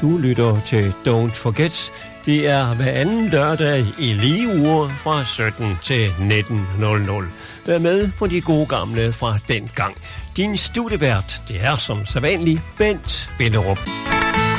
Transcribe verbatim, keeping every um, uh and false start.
Du lytter til Don't Forget. Det er hver anden lørdag i lige uger fra sytten til nitten nul nul. Vær med på de gode gamle fra den gang. Din studievært, det er som sædvanlig Bent Bellerup.